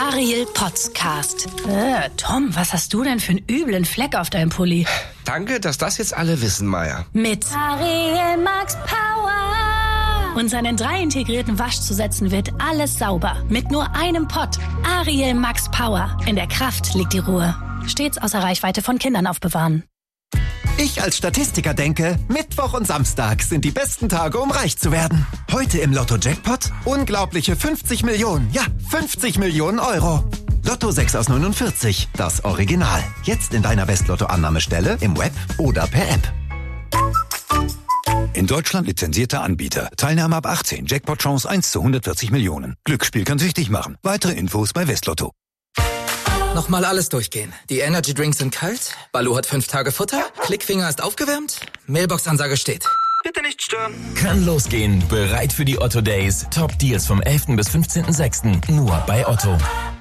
Ariel Podcast. Tom, was hast du denn für einen üblen Fleck auf deinem Pulli? Danke, dass das jetzt alle wissen, Maya. Mit Ariel Max Power. Und seinen 3 integrierten Waschzusätzen wird alles sauber. Mit nur einem Pott. Ariel Max Power. In der Kraft liegt die Ruhe. Stets außer Reichweite von Kindern aufbewahren. Ich als Statistiker denke, Mittwoch und Samstag sind die besten Tage, um reich zu werden. Heute im Lotto-Jackpot unglaubliche 50 Millionen. Ja, 50 Millionen Euro. Lotto 6 aus 49, das Original. Jetzt in deiner West-Lotto-Annahmestelle, im Web oder per App. In Deutschland lizenzierter Anbieter. Teilnahme ab 18. Jackpot-Chance 1 zu 140 Millionen. Glücksspiel kann süchtig machen. Weitere Infos bei Westlotto. Nochmal alles durchgehen. Die Energy Drinks sind kalt, Baloo hat 5 Tage Futter, Klickfinger ist aufgewärmt, Mailbox-Ansage steht. Bitte nicht stören. Kann losgehen. Bereit für die Otto Days. Top Deals vom 11. bis 15.06. Nur bei Otto.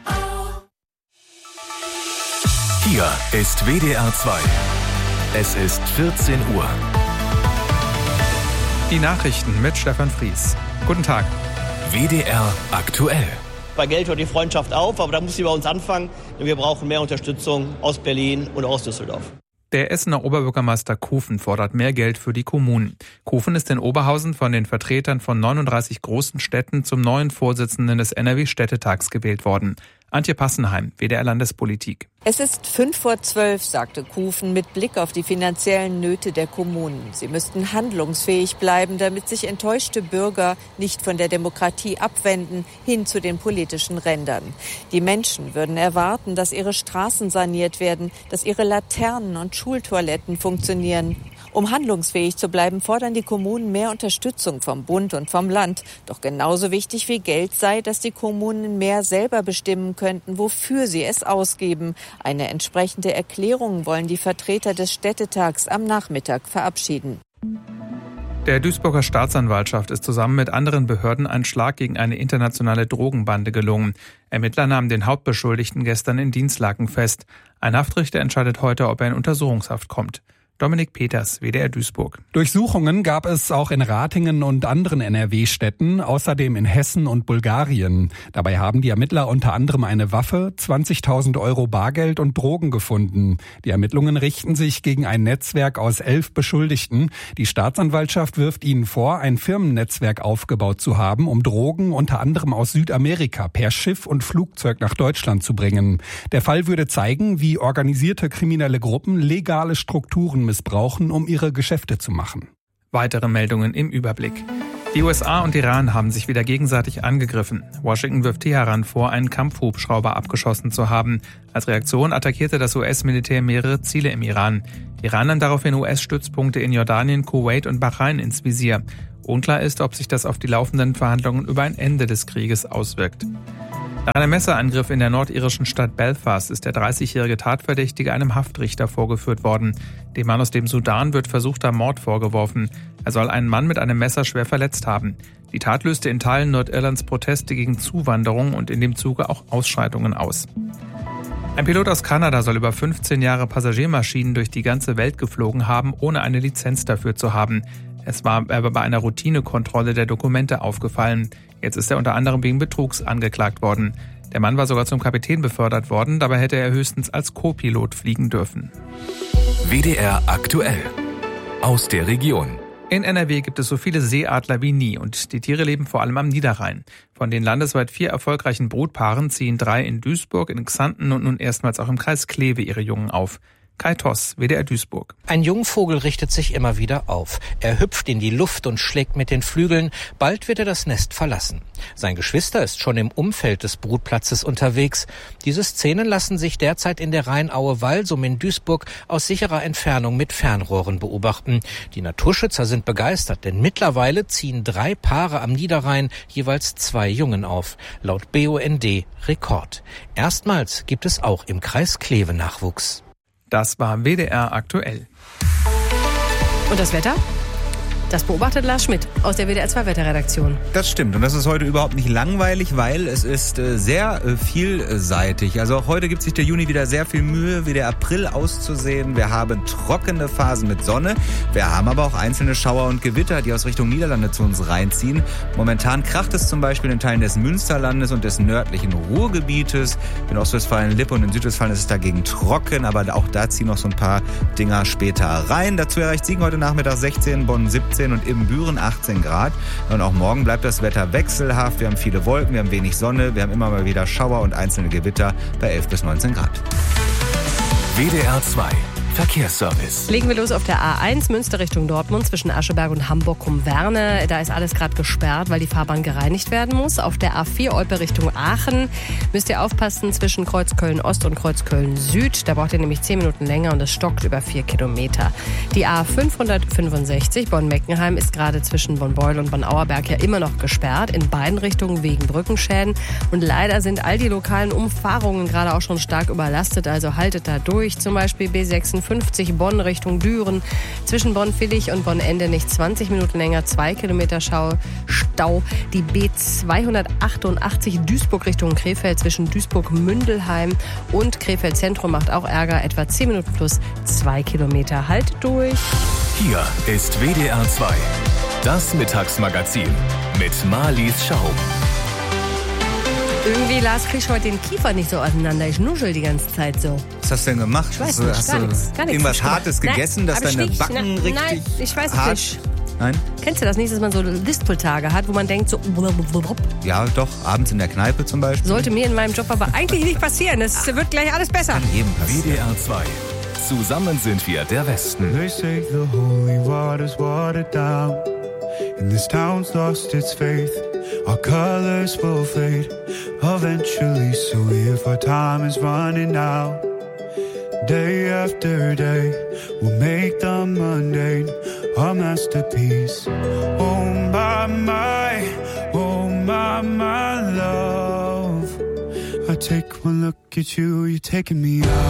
Hier ist WDR 2. Es ist 14 Uhr. Die Nachrichten mit Stefan Fries. Guten Tag. WDR aktuell. Bei Geld hört die Freundschaft auf, aber da muss sie bei uns anfangen, denn wir brauchen mehr Unterstützung aus Berlin und aus Düsseldorf. Der Essener Oberbürgermeister Kofen fordert mehr Geld für die Kommunen. Kofen ist in Oberhausen von den Vertretern von 39 großen Städten zum neuen Vorsitzenden des NRW-Städtetags gewählt worden. Antje Passenheim, WDR Landespolitik. Es ist 11:55, sagte Kofen mit Blick auf die finanziellen Nöte der Kommunen. Sie müssten handlungsfähig bleiben, damit sich enttäuschte Bürger nicht von der Demokratie abwenden, hin zu den politischen Rändern. Die Menschen würden erwarten, dass ihre Straßen saniert werden, dass ihre Laternen und Schultoiletten funktionieren. Um handlungsfähig zu bleiben, fordern die Kommunen mehr Unterstützung vom Bund und vom Land. Doch genauso wichtig wie Geld sei, dass die Kommunen mehr selber bestimmen könnten, wofür sie es ausgeben. Eine entsprechende Erklärung wollen die Vertreter des Städtetags am Nachmittag verabschieden. Der Duisburger Staatsanwaltschaft ist zusammen mit anderen Behörden ein Schlag gegen eine internationale Drogenbande gelungen. Ermittler nahmen den Hauptbeschuldigten gestern in Dinslaken fest. Ein Haftrichter entscheidet heute, ob er in Untersuchungshaft kommt. Dominik Peters, WDR Duisburg. Durchsuchungen gab es auch in Ratingen und anderen NRW-Städten, außerdem in Hessen und Bulgarien. Dabei haben die Ermittler unter anderem eine Waffe, 20.000 Euro Bargeld und Drogen gefunden. Die Ermittlungen richten sich gegen ein Netzwerk aus 11 Beschuldigten. Die Staatsanwaltschaft wirft ihnen vor, ein Firmennetzwerk aufgebaut zu haben, um Drogen unter anderem aus Südamerika per Schiff und Flugzeug nach Deutschland zu bringen. Der Fall würde zeigen, wie organisierte kriminelle Gruppen legale Strukturen missbrauchen, um ihre Geschäfte zu machen. Weitere Meldungen im Überblick. Die USA und Iran haben sich wieder gegenseitig angegriffen. Washington wirft Teheran vor, einen Kampfhubschrauber abgeschossen zu haben. Als Reaktion attackierte das US-Militär mehrere Ziele im Iran. Iran nahm daraufhin US-Stützpunkte in Jordanien, Kuwait und Bahrain ins Visier. Unklar ist, ob sich das auf die laufenden Verhandlungen über ein Ende des Krieges auswirkt. Nach einem Messerangriff in der nordirischen Stadt Belfast ist der 30-jährige Tatverdächtige einem Haftrichter vorgeführt worden. Dem Mann aus dem Sudan wird versuchter Mord vorgeworfen. Er soll einen Mann mit einem Messer schwer verletzt haben. Die Tat löste in Teilen Nordirlands Proteste gegen Zuwanderung und in dem Zuge auch Ausschreitungen aus. Ein Pilot aus Kanada soll über 15 Jahre Passagiermaschinen durch die ganze Welt geflogen haben, ohne eine Lizenz dafür zu haben. Es war aber bei einer Routinekontrolle der Dokumente aufgefallen. Jetzt ist er unter anderem wegen Betrugs angeklagt worden. Der Mann war sogar zum Kapitän befördert worden, dabei hätte er höchstens als Co-Pilot fliegen dürfen. WDR aktuell. Aus der Region. In NRW gibt es so viele Seeadler wie nie und die Tiere leben vor allem am Niederrhein. Von den landesweit 4 erfolgreichen Brutpaaren ziehen 3 in Duisburg, in Xanten und nun erstmals auch im Kreis Kleve ihre Jungen auf. Kai Toss, WDR Duisburg. Ein Jungvogel richtet sich immer wieder auf. Er hüpft in die Luft und schlägt mit den Flügeln. Bald wird er das Nest verlassen. Sein Geschwister ist schon im Umfeld des Brutplatzes unterwegs. Diese Szenen lassen sich derzeit in der Rheinaue Walsum in Duisburg aus sicherer Entfernung mit Fernrohren beobachten. Die Naturschützer sind begeistert, denn mittlerweile ziehen 3 Paare am Niederrhein jeweils 2 Jungen auf. Laut BUND Rekord. Erstmals gibt es auch im Kreis Kleve Nachwuchs. Das war WDR aktuell. Und das Wetter? Das beobachtet Lars Schmidt aus der WDR 2 Wetterredaktion. Das stimmt und das ist heute überhaupt nicht langweilig, weil es ist sehr vielseitig. Also auch heute gibt sich der Juni wieder sehr viel Mühe, wie der April auszusehen. Wir haben trockene Phasen mit Sonne. Wir haben aber auch einzelne Schauer und Gewitter, die aus Richtung Niederlande zu uns reinziehen. Momentan kracht es zum Beispiel in Teilen des Münsterlandes und des nördlichen Ruhrgebietes. In Ostwestfalen-Lippe und in Südwestfalen ist es dagegen trocken, aber auch da ziehen noch so ein paar Dinger später rein. Dazu erreicht Siegen heute Nachmittag 16, Bonn 17 und Ibbenbüren 18 Grad. Und auch morgen bleibt das Wetter wechselhaft. Wir haben viele Wolken, wir haben wenig Sonne, wir haben immer mal wieder Schauer und einzelne Gewitter bei 11 bis 19 Grad. WDR 2 Verkehrsservice. Legen wir los auf der A1 Münster Richtung Dortmund zwischen Ascheberg und Hamburg-Kumm-Werne. Da ist alles gerade gesperrt, weil die Fahrbahn gereinigt werden muss. Auf der A4 Olpe Richtung Aachen müsst ihr aufpassen zwischen Kreuzköln-Ost und Kreuzköln-Süd. Da braucht ihr nämlich 10 Minuten länger und es stockt über 4 Kilometer. Die A565 Bonn-Meckenheim ist gerade zwischen Bonn-Beuel und Bonn-Auerberg ja immer noch gesperrt. In beiden Richtungen wegen Brückenschäden. Und leider sind all die lokalen Umfahrungen gerade auch schon stark überlastet. Also haltet da durch. Zum Beispiel B56 Bonn Richtung Düren. Zwischen Bonn-Villig und Bonn-Endenich 20 Minuten länger, 2 Kilometer Stau. Die B288 Duisburg Richtung Krefeld zwischen Duisburg-Mündelheim und Krefeld Zentrum macht auch Ärger. Etwa 10 Minuten plus 2 Kilometer. Halt durch. Hier ist WDR 2. Das Mittagsmagazin mit Marlies Schau. Irgendwie, Lars, krieg ich heute den Kiefer nicht so auseinander. Ich nuschel die ganze Zeit so. Was hast du denn gemacht? Ich weiß nicht, hast gar du nichts. irgendwas Hartes gegessen, dass deine Backen richtig Nein, ich weiß hart... nicht. Nein? Kennst du das nicht, dass man so Lispeltage hat, wo man denkt so... Ja, doch. Abends in der Kneipe zum Beispiel. Sollte mir in meinem Job aber eigentlich nicht passieren. Es wird gleich alles besser. Kann jedem passieren. WDR 2. Zusammen sind wir der Westen. They say the holy water's watered down, and this town's lost its faith. Our colors will fade eventually, so if our time is running out, day after day, we'll make the mundane our masterpiece. Oh my, oh my love. I take one look at you, you're taking me out.